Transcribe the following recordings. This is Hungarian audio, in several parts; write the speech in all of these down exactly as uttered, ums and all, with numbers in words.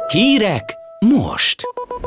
Hírek most!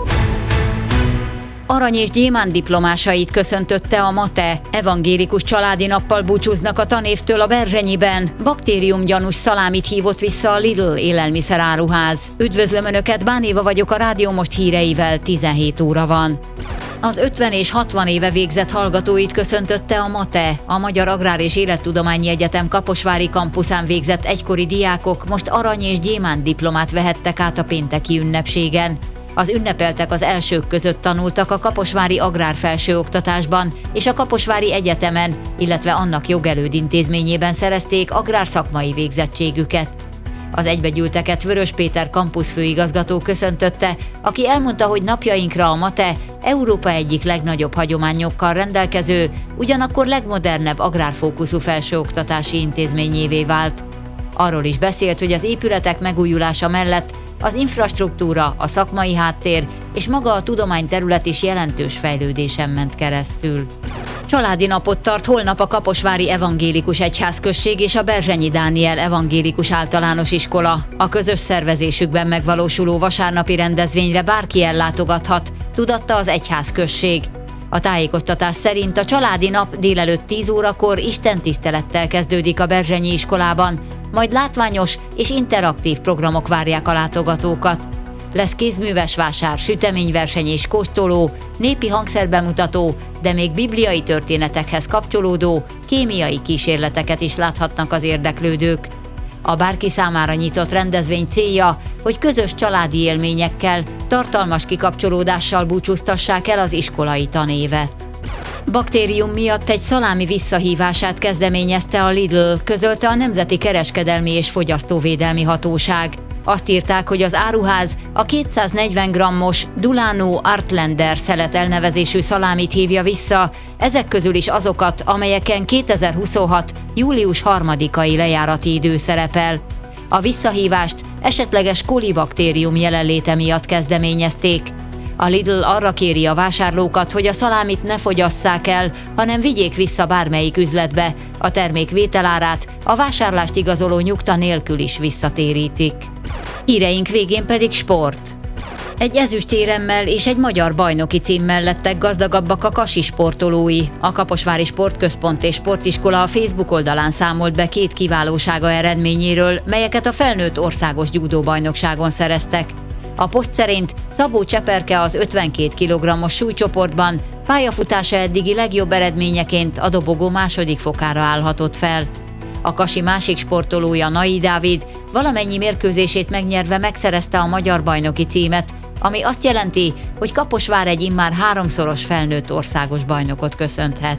Arany és gyémánt diplomásait köszöntötte a MATE. Evangélikus családi nappal búcsúznak a tanévtől a Berzsenyiben. Baktériumgyanús szalámit hívott vissza a Lidl élelmiszeráruház. Üdvözlöm Önöket, Bán Éva vagyok, a Rádió Most híreivel, tizenhét óra van. Az ötven és hatvan éve végzett hallgatóit köszöntötte a MATE. A Magyar Agrár és Élettudományi Egyetem kaposvári kampuszán végzett egykori diákok most arany és gyémánt diplomát vehettek át a pénteki ünnepségen. Az ünnepeltek az elsők között tanultak a kaposvári agrárfelsőoktatásban és a Kaposvári Egyetemen, illetve annak jogelőd intézményében szerezték agrárszakmai végzettségüket. Az egybegyűlteket Vörös Péter kampuszfőigazgató köszöntötte, aki elmondta, hogy napjainkra a MATE Európa egyik legnagyobb hagyományokkal rendelkező, ugyanakkor legmodernebb agrárfókuszú felsőoktatási intézményévé vált. Arról is beszélt, hogy az épületek megújulása mellett az infrastruktúra, a szakmai háttér és maga a tudományterület is jelentős fejlődésen ment keresztül. Családi napot tart holnap a Kaposvári Evangélikus Egyházközség és a Berzsenyi Dániel Evangélikus Általános Iskola. A közös szervezésükben megvalósuló vasárnapi rendezvényre bárki ellátogathat, tudatta az egyházközség. A tájékoztatás szerint a családi nap délelőtt tíz órakor istentisztelettel kezdődik a Berzsenyi iskolában, majd látványos és interaktív programok várják a látogatókat. Lesz kézműves vásár, süteményverseny és kóstoló, népi hangszerbemutató, de még bibliai történetekhez kapcsolódó kémiai kísérleteket is láthatnak az érdeklődők. A bárki számára nyitott rendezvény célja, hogy közös családi élményekkel, tartalmas kikapcsolódással búcsúztassák el az iskolai tanévet. Baktérium miatt egy szalámi visszahívását kezdeményezte a Lidl, közölte a Nemzeti Kereskedelmi és Fogyasztóvédelmi Hatóság. Azt írták, hogy az áruház a kétszáznegyven grammos Dulano Artlander szelet elnevezésű szalámit hívja vissza, ezek közül is azokat, amelyeken kétezer-huszonhat. július harmadikai lejárati idő szerepel. A visszahívást esetleges kolibaktérium jelenléte miatt kezdeményezték. A Lidl arra kéri a vásárlókat, hogy a szalámit ne fogyasszák el, hanem vigyék vissza bármelyik üzletbe, a termék vételárát a vásárlást igazoló nyugta nélkül is visszatérítik. Híreink végén pedig sport. Egy ezüstéremmel és egy magyar bajnoki címmel lettek gazdagabbak a kasi sportolói. A Kaposvári Sportközpont és Sportiskola a Facebook oldalán számolt be két kiválósága eredményéről, melyeket a felnőtt országos judóbajnokságon szereztek. A poszt szerint Szabó Cseperke az ötvenkét kilogrammos súlycsoportban pályafutása eddigi legjobb eredményeként a dobogó második fokára állhatott fel. A kasi másik sportolója, Nai Dávid valamennyi mérkőzését megnyerve megszerezte a magyar bajnoki címet, ami azt jelenti, hogy Kaposvár egy immár háromszoros felnőtt országos bajnokot köszönhet.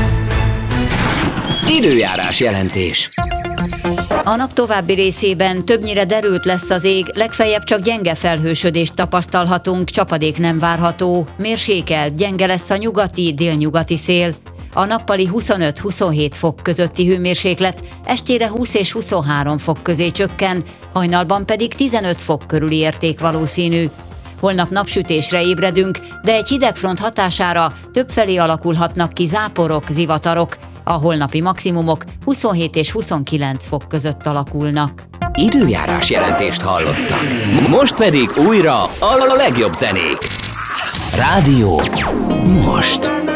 Időjárás jelentés. A nap további részében többnyire derült lesz az ég, legfeljebb csak gyenge felhősödést tapasztalhatunk, csapadék nem várható, mérsékelt, gyenge lesz a nyugati, délnyugati szél. A nappali huszonöt-huszonhét fok közötti hőmérséklet estére húsz és huszonhárom fok közé csökken, hajnalban pedig tizenöt fok körüli érték valószínű. Holnap napsütésre ébredünk, de egy hidegfront hatására többfelé alakulhatnak ki záporok, zivatarok. A holnapi maximumok huszonhét és huszonkilenc fok között alakulnak. Időjárás jelentést hallottak. Most pedig újra a legjobb zenék. Rádió most.